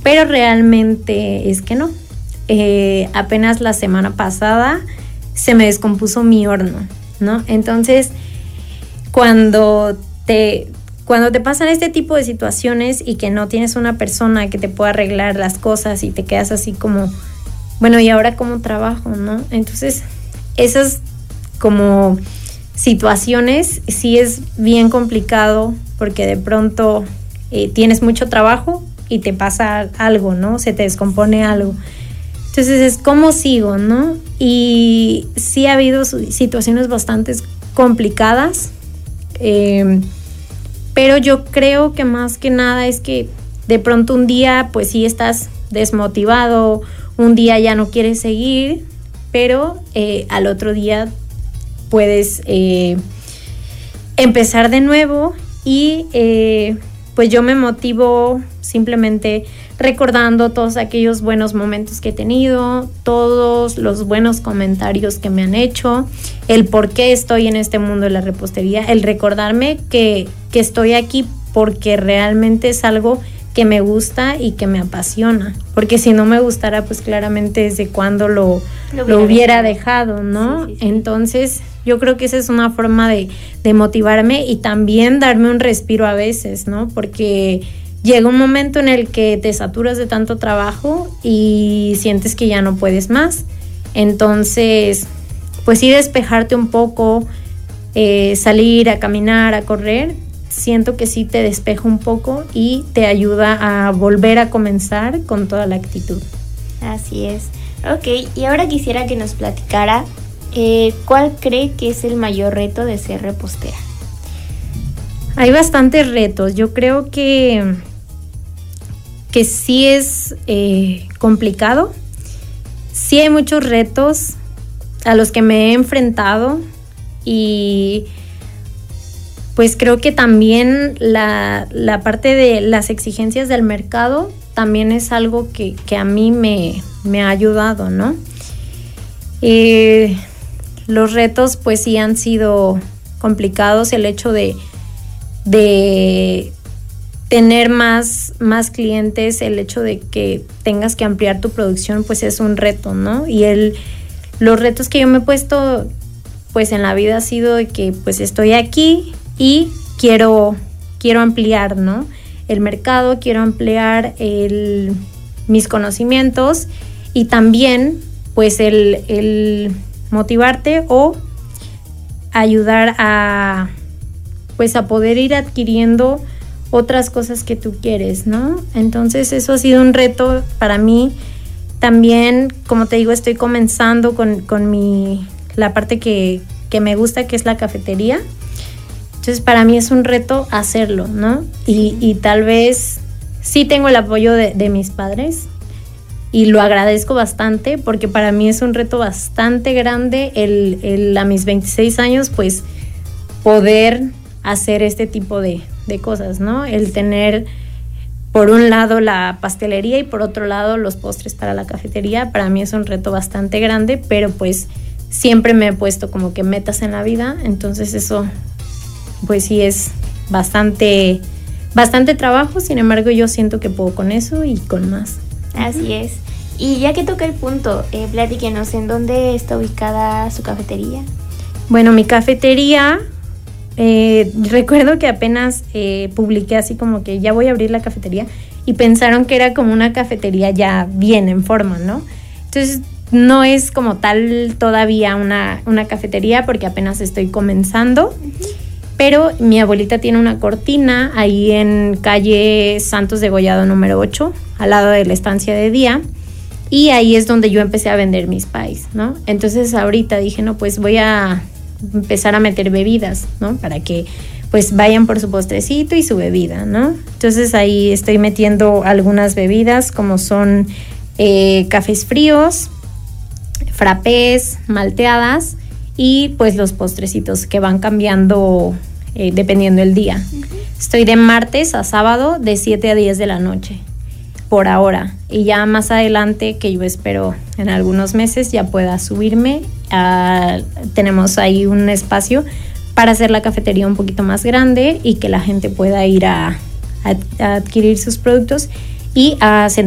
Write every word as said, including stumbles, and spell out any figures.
pero realmente es que no. Eh, apenas la semana pasada se me descompuso mi horno, ¿no? Entonces, cuando te, cuando te pasan este tipo de situaciones y que no tienes una persona que te pueda arreglar las cosas y te quedas así como, bueno, ¿y ahora cómo trabajo, no? Entonces, esas como situaciones sí es bien complicado porque de pronto eh, tienes mucho trabajo y te pasa algo, ¿no? Se te descompone algo. Entonces es cómo sigo, ¿no? Y sí ha habido situaciones bastante complicadas, eh, pero yo creo que más que nada es que de pronto un día pues sí estás desmotivado, un día ya no quieres seguir, pero eh, al otro día puedes eh, empezar de nuevo y eh, pues yo me motivo simplemente recordando todos aquellos buenos momentos que he tenido, todos los buenos comentarios que me han hecho, el por qué estoy en este mundo de la repostería, el recordarme que, que estoy aquí porque realmente es algo que me gusta y que me apasiona, porque si no me gustara, pues claramente desde cuando lo, lo, hubiera, lo hubiera dejado, ¿no? Sí, sí, sí. Entonces yo creo que esa es una forma de, de motivarme y también darme un respiro a veces, ¿no? Porque llega un momento en el que te saturas de tanto trabajo y sientes que ya no puedes más. Entonces, pues sí, despejarte un poco, eh, salir a caminar, a correr, siento que sí te despeja un poco y te ayuda a volver a comenzar con toda la actitud. Así es. Ok, y ahora quisiera que nos platicara eh, ¿cuál cree que es el mayor reto de ser repostera? Hay bastantes retos. Yo creo que, que sí es eh, complicado. Sí hay muchos retos a los que me he enfrentado y pues creo que también la, la parte de las exigencias del mercado también es algo que, que a mí me, me ha ayudado, ¿no? Eh, los retos pues sí han sido complicados, el hecho de de tener más, más clientes, el hecho de que tengas que ampliar tu producción, pues es un reto, ¿no? Y el, los retos que yo me he puesto, pues en la vida ha sido de que pues estoy aquí y quiero, quiero ampliar, ¿no? El mercado, quiero ampliar el, mis conocimientos y también pues el, el motivarte o ayudar a pues a poder ir adquiriendo otras cosas que tú quieres, ¿no? Entonces eso ha sido un reto para mí. También, como te digo, estoy comenzando con, con mi, la parte que, que me gusta, que es la cafetería. Entonces para mí es un reto hacerlo, ¿no? Y, y tal vez sí tengo el apoyo de, de mis padres y lo agradezco bastante porque para mí es un reto bastante grande el, el a mis veintiséis años, pues poder hacer este tipo de, de cosas, ¿no? El tener por un lado la pastelería y por otro lado los postres para la cafetería, para mí es un reto bastante grande, pero pues siempre me he puesto como que metas en la vida, entonces eso pues sí es bastante, bastante trabajo, sin embargo yo siento que puedo con eso y con más. Así es. Y ya que toca el punto, eh, platíquenos, ¿en dónde está ubicada su cafetería? Bueno, mi cafetería... Eh, recuerdo que apenas eh, publiqué así como que ya voy a abrir la cafetería y pensaron que era como una cafetería ya bien en forma, ¿no? Entonces no es como tal todavía una, una cafetería porque apenas estoy comenzando, uh-huh. Pero mi abuelita tiene una cortina ahí en calle Santos Degollado número ocho, al lado de la estancia de día, y ahí es donde yo empecé a vender mis pies, ¿no? Entonces ahorita dije, no, pues voy a empezar a meter bebidas, ¿no? Para que pues vayan por su postrecito y su bebida, ¿no? Entonces ahí estoy metiendo algunas bebidas como son eh, cafés fríos, frappés, malteadas y pues los postrecitos que van cambiando eh, dependiendo del día. Uh-huh. Estoy de martes a sábado de siete a diez de la noche por ahora y ya más adelante, que yo espero en algunos meses ya pueda subirme. Uh, tenemos ahí un espacio para hacer la cafetería un poquito más grande y que la gente pueda ir a, a, a adquirir sus productos y a